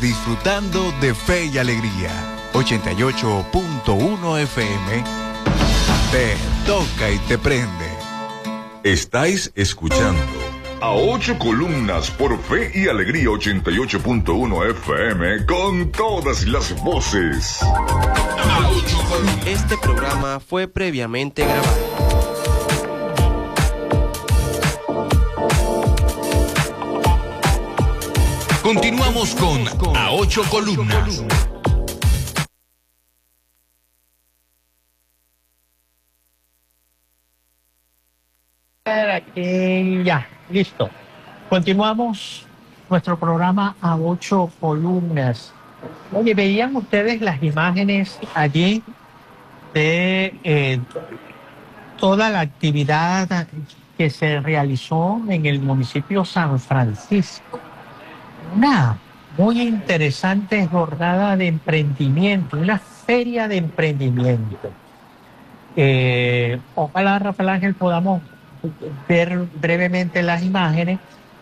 disfrutando de Fe y Alegría. 88.1 FM. Te toca y te prende. Estáis escuchando a 8 columnas por Fe y Alegría 88.1 FM con todas las voces. Este programa fue previamente grabado. Continuamos con A 8 Columnas. Aquí ya, listo. Continuamos nuestro programa A 8 Columnas. Oye, ¿veían ustedes las imágenes allí de toda la actividad que se realizó en el municipio San Francisco? Una muy interesante jornada de emprendimiento, una feria de emprendimiento. Ojalá, Rafael Ángel, podamos ver brevemente las imágenes.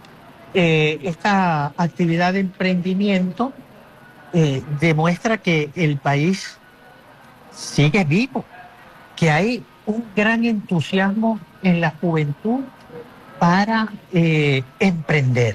Esta actividad de emprendimiento demuestra que el país sigue vivo, que hay un gran entusiasmo en la juventud para emprender.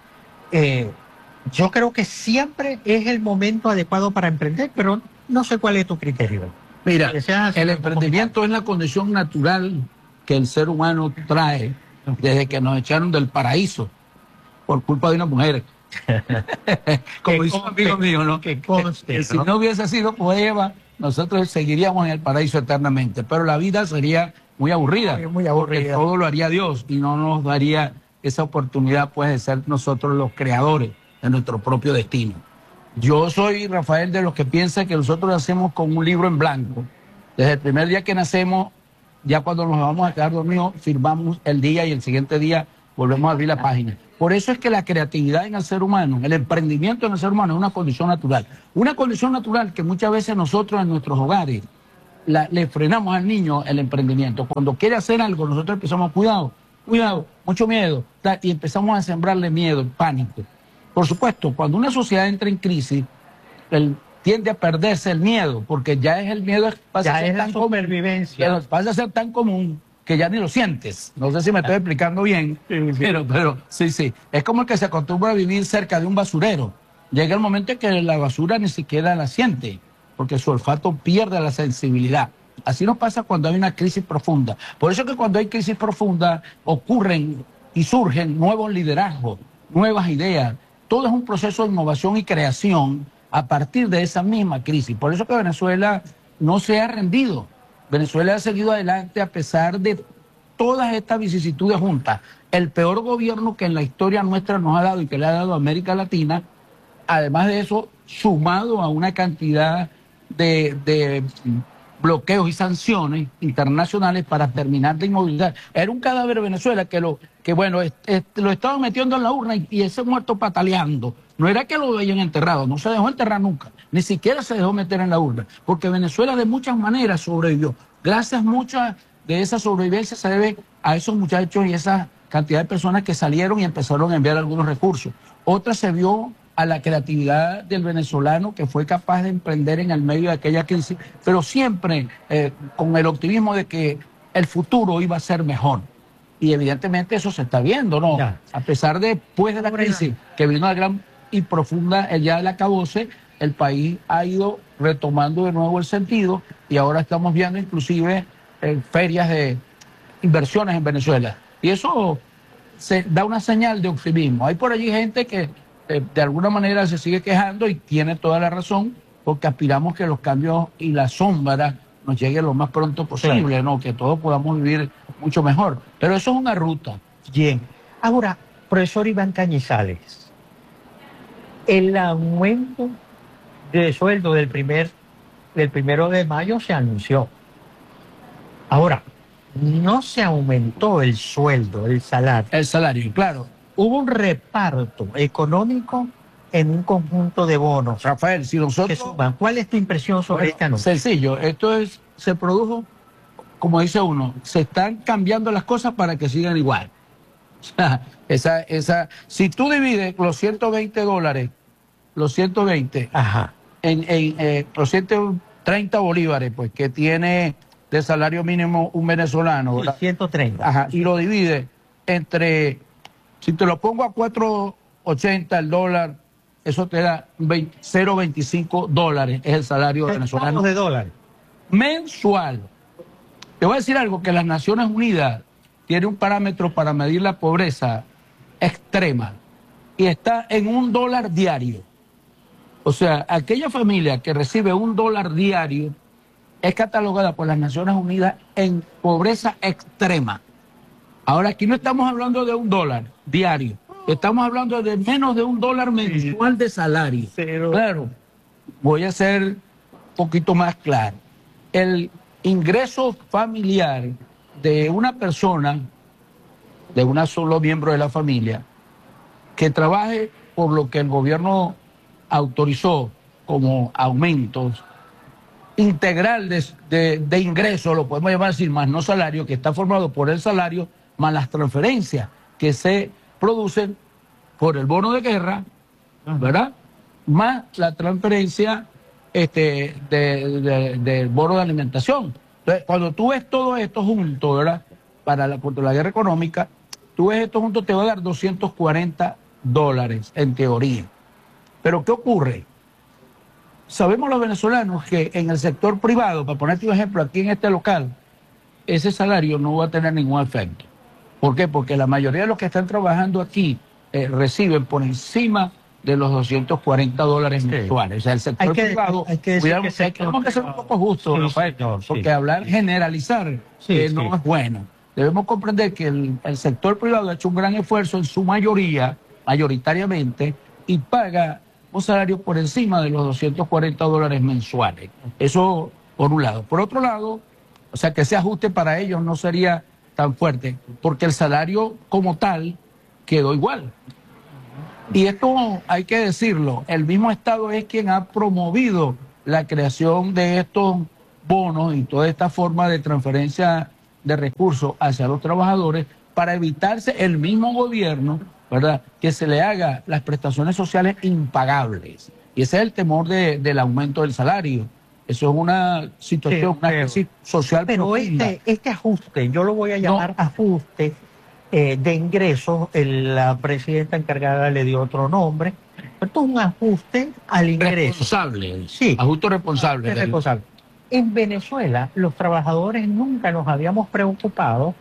Yo creo que siempre es el momento adecuado para emprender, pero no sé cuál es tu criterio. Mira, el emprendimiento es la condición natural que el ser humano trae desde que nos echaron del paraíso por culpa de una mujer. Como dice un amigo mío, ¿no? Que si no hubiese sido por Eva, nosotros seguiríamos en el paraíso eternamente, pero la vida sería muy aburrida, porque todo lo haría Dios y no nos daría esa oportunidad, pues, de ser nosotros los creadores de nuestro propio destino. Yo soy, Rafael, de los que piensa que nosotros nacemos con un libro en blanco. Desde el primer día que nacemos, ya cuando nos vamos a quedar dormidos, firmamos el día y el siguiente día volvemos a abrir la página. Por eso es que la creatividad en el ser humano, el emprendimiento en el ser humano es una condición natural. Una condición natural que muchas veces nosotros en nuestros hogares le frenamos al niño el emprendimiento. Cuando quiere hacer algo, nosotros empezamos, cuidado, mucho miedo, y empezamos a sembrarle miedo, pánico. Por supuesto, cuando una sociedad entra en crisis, tiende a perderse el miedo, porque ya es el miedo, pasa a ser tan supervivencia, pasa a ser tan común que ya ni lo sientes. No sé si me estoy explicando bien, pero sí. Es como el que se acostumbra a vivir cerca de un basurero. Llega el momento en que la basura ni siquiera la siente, porque su olfato pierde la sensibilidad. Así nos pasa cuando hay una crisis profunda. Por eso es que cuando hay crisis profunda ocurren y surgen nuevos liderazgos, nuevas ideas. Todo es un proceso de innovación y creación a partir de esa misma crisis. Por eso que Venezuela no se ha rendido. Venezuela ha seguido adelante a pesar de todas estas vicisitudes juntas. El peor gobierno que en la historia nuestra nos ha dado y que le ha dado a América Latina, además de eso, sumado a una cantidad de bloqueos y sanciones internacionales para terminar de inmovilizar. Era un cadáver de Venezuela que lo estaban metiendo en la urna y ese muerto pataleando. No era que lo veían enterrado, no se dejó enterrar nunca, ni siquiera se dejó meter en la urna, porque Venezuela de muchas maneras sobrevivió. Gracias, mucha de esa sobrevivencia se debe a esos muchachos y esa cantidad de personas que salieron y empezaron a enviar algunos recursos. Otra se vio a la creatividad del venezolano que fue capaz de emprender en el medio de aquella crisis, pero siempre con el optimismo de que el futuro iba a ser mejor. Y evidentemente eso se está viendo, ¿no? Ya. A pesar de, después de la crisis, que vino la gran y profunda, el ya del acabose, el país ha ido retomando de nuevo el sentido y ahora estamos viendo inclusive ferias de inversiones en Venezuela. Y eso se da una señal de optimismo. Hay por allí gente que de alguna manera se sigue quejando y tiene toda la razón, porque aspiramos que los cambios y la sombra nos lleguen lo más pronto posible, claro, ¿no? Que todos podamos vivir mucho mejor. Pero eso es una ruta. Bien. Ahora, profesor Iván Cañizales, el aumento de sueldo del 1 de mayo se anunció. Ahora, no se aumentó el sueldo, el salario. El salario, claro. Hubo un reparto económico en un conjunto de bonos. Rafael, si nosotros... ¿Cuál es tu impresión sobre este anuncio? Sencillo, se produjo, como dice uno, se están cambiando las cosas para que sigan igual. O sea, si tú divides los $120 los 120, Ajá. los 130 bolívares, pues, que tiene de salario mínimo un venezolano, Y ¿verdad? 130. Ajá, y lo divide entre, si te lo pongo a 4.80 el dólar, eso te da 0.25 dólares, es el salario venezolano Centavos de dólar. mensual. Te voy a decir algo, que las Naciones Unidas tiene un parámetro para medir la pobreza extrema y está en $1 diario. O sea, aquella familia que recibe $1 diario es catalogada por las Naciones Unidas en pobreza extrema. Ahora, aquí no estamos hablando de $1 diario, estamos hablando de menos de $1 mensual de salario. Cero. Claro, voy a ser un poquito más claro. El ingreso familiar de una persona, de un solo miembro de la familia, que trabaje por lo que el gobierno autorizó como aumentos integral de ingreso, lo podemos llamar así, más no salario, que está formado por el salario, más las transferencias que se producen por el bono de guerra, ¿verdad? Más la transferencia del bono de alimentación. Entonces, cuando tú ves todo esto junto, ¿verdad? Contra la guerra económica, tú ves esto junto, te va a dar $240 en teoría. Pero ¿qué ocurre? Sabemos los venezolanos que en el sector privado, para ponerte un ejemplo, aquí en este local, ese salario no va a tener ningún efecto. ¿Por qué? Porque la mayoría de los que están trabajando aquí reciben por encima de los $240 mensuales. O sea, el sector privado, tenemos que ser un poco justos, Rafael, porque hablar, generalizar no es bueno. Debemos comprender que el sector privado ha hecho un gran esfuerzo en su mayoría, mayoritariamente, y paga un salario por encima de los $240 mensuales. Eso por un lado. Por otro lado, o sea, que ese ajuste para ellos no sería tan fuerte, porque el salario como tal quedó igual. Y esto hay que decirlo, el mismo Estado es quien ha promovido la creación de estos bonos y toda esta forma de transferencia de recursos hacia los trabajadores para evitarse el mismo gobierno, ¿verdad?, que se le haga las prestaciones sociales impagables. Y ese es el temor del aumento del salario. Eso es una situación, una crisis social profunda. Este ajuste, yo lo voy a llamar ajuste de ingresos, la presidenta encargada le dio otro nombre. Esto es un ajuste al ingreso. Responsable. Sí. Ajuste responsable. Es responsable. En Venezuela, los trabajadores nunca nos habíamos preocupado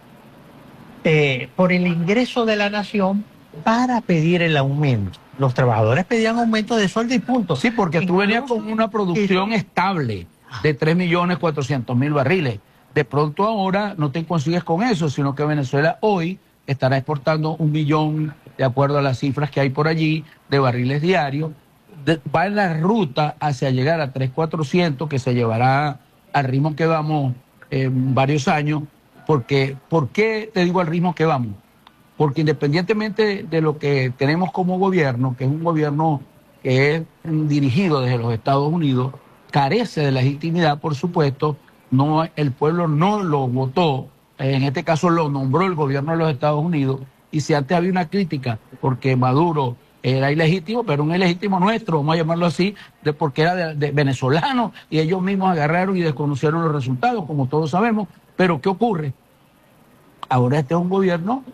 por el ingreso de la nación para pedir el aumento. Los trabajadores pedían aumento de sueldo y punto. Sí, porque tú venías con una producción estable de 3.400.000 barriles. De pronto ahora no te consigues con eso, sino que Venezuela hoy estará exportando 1 millón, de acuerdo a las cifras que hay por allí, de barriles diarios. Va en la ruta hacia llegar a 3.400, que se llevará al ritmo que vamos varios años. Porque, ¿por qué te digo al ritmo que vamos? Porque independientemente de lo que tenemos como gobierno, que es un gobierno que es dirigido desde los Estados Unidos, carece de legitimidad, por supuesto. No, el pueblo no lo votó, en este caso lo nombró el gobierno de los Estados Unidos, y si antes había una crítica porque Maduro era ilegítimo, pero un ilegítimo nuestro, vamos a llamarlo así, porque era de venezolano, y ellos mismos agarraron y desconocieron los resultados, como todos sabemos. Pero ¿qué ocurre? Ahora este es un gobierno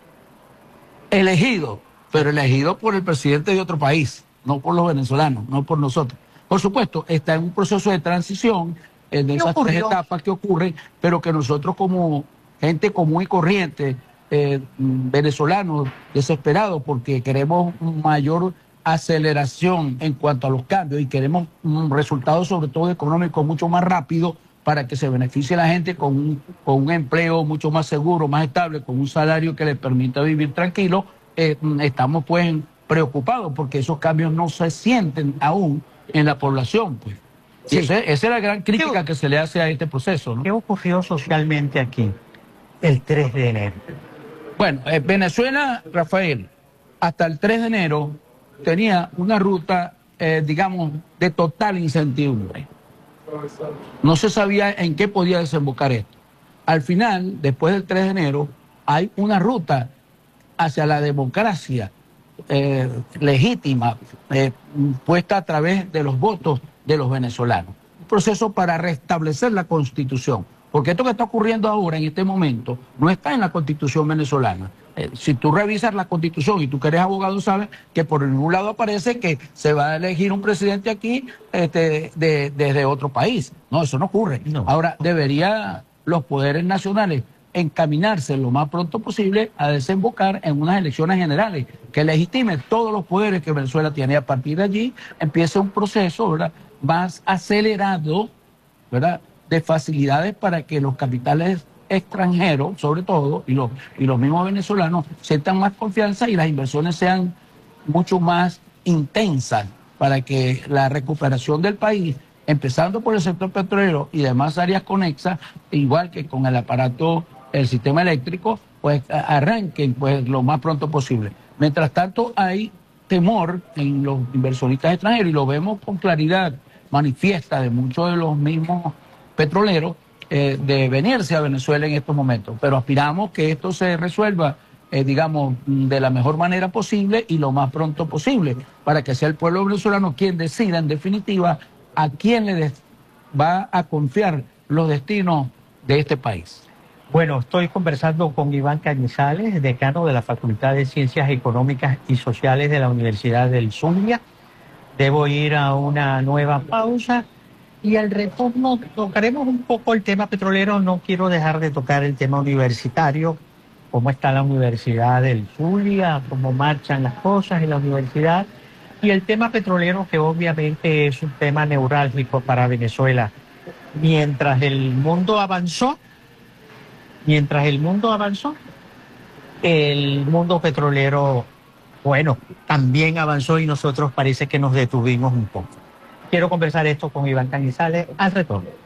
elegido, pero elegido por el presidente de otro país, no por los venezolanos, no por nosotros. Por supuesto, está en un proceso de transición, en esas 3 etapas que ocurren, pero que nosotros como gente común y corriente, venezolanos desesperados porque queremos mayor aceleración en cuanto a los cambios y queremos resultados sobre todo económicos mucho más rápidos para que se beneficie la gente con un empleo mucho más seguro, más estable, con un salario que le permita vivir tranquilo. Estamos pues preocupados porque esos cambios no se sienten aún en la población, pues. Sí. Esa es la gran crítica que se le hace a este proceso, ¿no? ¿Qué ocurrió socialmente aquí el 3 de enero? Bueno, Venezuela, Rafael, hasta el 3 de enero tenía una ruta, digamos, de total incertidumbre. No se sabía en qué podía desembocar esto. Al final, después del 3 de enero, hay una ruta hacia la democracia legítima, puesta a través de los votos de los venezolanos. Un proceso para restablecer la Constitución. Porque esto que está ocurriendo ahora, en este momento, no está en la Constitución venezolana. Si tú revisas la Constitución y tú que eres abogado sabes que por ningún lado aparece que se va a elegir un presidente aquí desde otro país. No, eso no ocurre. No. Ahora, debería los poderes nacionales encaminarse lo más pronto posible a desembocar en unas elecciones generales que legitimen todos los poderes que Venezuela tiene. A partir de allí empieza un proceso, ¿verdad?, más acelerado, ¿verdad?, de facilidades para que los capitales extranjeros, sobre todo, y los mismos venezolanos, sientan más confianza y las inversiones sean mucho más intensas para que la recuperación del país, empezando por el sector petrolero y demás áreas conexas, igual que con el aparato, el sistema eléctrico, pues arranquen pues lo más pronto posible. Mientras tanto, hay temor en los inversionistas extranjeros y lo vemos con claridad manifiesta de muchos de los mismos petroleros de venirse a Venezuela en estos momentos, pero aspiramos que esto se resuelva, digamos, de la mejor manera posible y lo más pronto posible, para que sea el pueblo venezolano quien decida, en definitiva, a quién le va a confiar los destinos de este país. Bueno, estoy conversando con Iván Cañizales, decano de la Facultad de Ciencias Económicas y Sociales de la Universidad del Zulia. Debo ir a una nueva pausa. Y al retorno tocaremos un poco el tema petrolero. No quiero dejar de tocar el tema universitario, cómo está la Universidad del Zulia, cómo marchan las cosas en la universidad. Y el tema petrolero, que obviamente es un tema neurálgico para Venezuela. Mientras el mundo avanzó, el mundo petrolero, bueno, también avanzó y nosotros parece que nos detuvimos un poco. Quiero conversar esto con Iván Cañizales al retorno.